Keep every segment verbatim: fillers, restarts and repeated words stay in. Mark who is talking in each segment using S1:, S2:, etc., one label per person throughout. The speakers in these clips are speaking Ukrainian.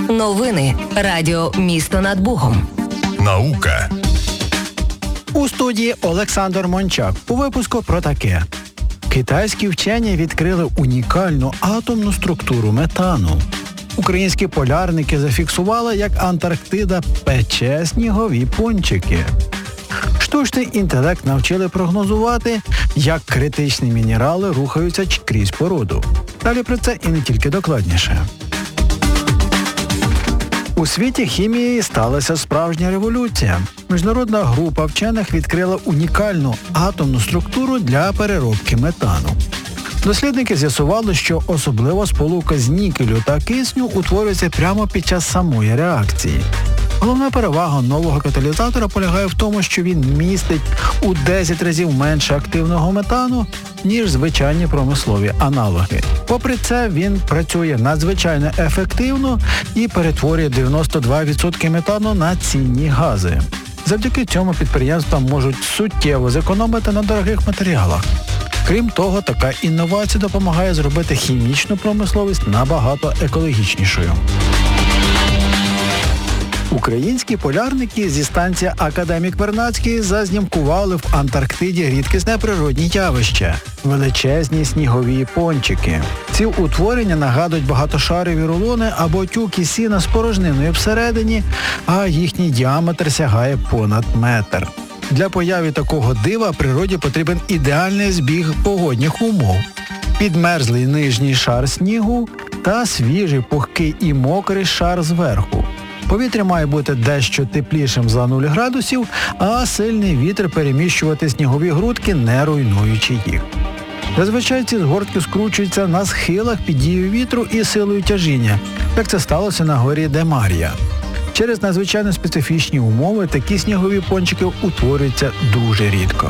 S1: Новини Радіо «Місто над Богом».
S2: Наука.
S3: У студії Олександр Мончак. У випуску про таке. Китайські вчені відкрили унікальну атомну структуру метану. Українські полярники зафіксували, як Антарктида пече снігові пончики. Штучний інтелект навчили прогнозувати, як критичні мінерали рухаються крізь породу. Далі про це і не тільки докладніше. У світі хімії сталася справжня революція. Міжнародна група вчених відкрила унікальну атомну структуру для переробки метану. Дослідники з'ясували, що особлива сполука з нікелю та кисню утворюється прямо під час самої реакції. Головна перевага нового каталізатора полягає в тому, що він містить у десять разів менше активного метану, ніж звичайні промислові аналоги. Попри це, він працює надзвичайно ефективно і перетворює дев'яносто два відсотки метану на цінні гази. Завдяки цьому підприємства можуть суттєво зекономити на дорогих матеріалах. Крім того, така інновація допомагає зробити хімічну промисловість набагато екологічнішою. Українські полярники зі станції «Академік Вернадський» зазнімкували в Антарктиді рідкісне природні явище – величезні снігові пончики. Ці утворення нагадують багатошарові рулони або тюки сіна з порожниною всередині, а їхній діаметр сягає понад метр. Для появи такого дива природі потрібен ідеальний збіг погодних умов. Підмерзлий нижній шар снігу та свіжий, пухкий і мокрий шар зверху. Повітря має бути дещо теплішим за нуль градусів, а сильний вітер переміщувати снігові грудки, не руйнуючи їх. Зазвичай ці згортки скручуються на схилах під дією вітру і силою тяжіння, як це сталося на горі Де-Мар'я. Через надзвичайно специфічні умови такі снігові пончики утворюються дуже рідко.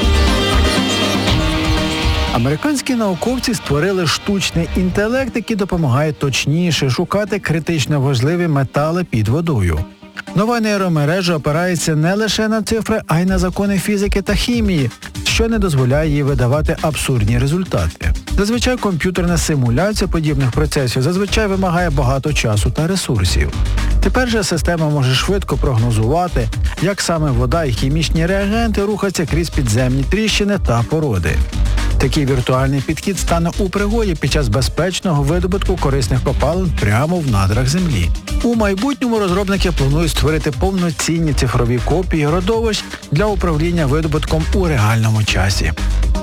S3: Американські науковці створили штучний інтелект, який допомагає точніше шукати критично важливі метали під водою. Нова нейромережа опирається не лише на цифри, а й на закони фізики та хімії, що не дозволяє їй видавати абсурдні результати. Зазвичай комп'ютерна симуляція подібних процесів зазвичай вимагає багато часу та ресурсів. Тепер же система може швидко прогнозувати, як саме вода і хімічні реагенти рухаються крізь підземні тріщини та породи. Такий віртуальний підхід стане у пригоді під час безпечного видобутку корисних копалин прямо в надрах Землі. У майбутньому розробники планують створити повноцінні цифрові копії родовищ для управління видобутком у реальному часі.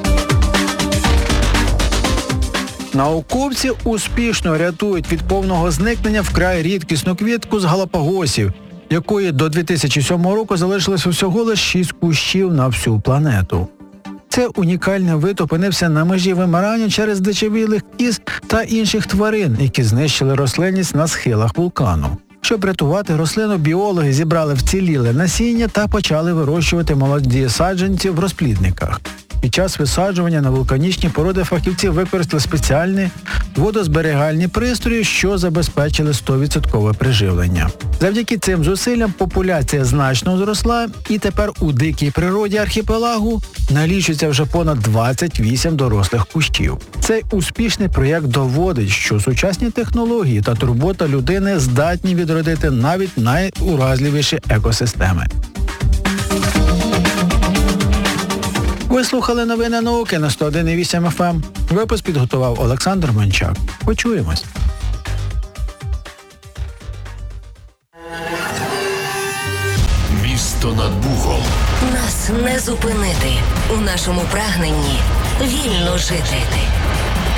S3: Науковці успішно рятують від повного зникнення вкрай рідкісну квітку з Галапагосів, якої до дві тисячі сьомого року залишилось всього лише шість кущів на всю планету. Це унікальний вид опинився на межі вимирання через здичавілих кіз та інших тварин, які знищили рослинність на схилах вулкану. Щоб рятувати рослину, біологи зібрали вціліле насіння та почали вирощувати молоді саджанці в розплідниках. Під час висаджування на вулканічні породи фахівці використали спеціальні водозберігальні пристрої, що забезпечили сто відсотків приживлення. Завдяки цим зусиллям популяція значно зросла, і тепер у дикій природі архіпелагу налічується вже понад двадцять вісім дорослих кущів. Цей успішний проєкт доводить, що сучасні технології та турбота людини здатні відродити навіть найуразливіші екосистеми. Ви слухали новини науки на сто один і вісім еф ем. Випуск підготував Олександр Мончак. Почуємось.
S2: Місто над Богом.
S1: Нас не зупинити у нашому прагненні вільно жити.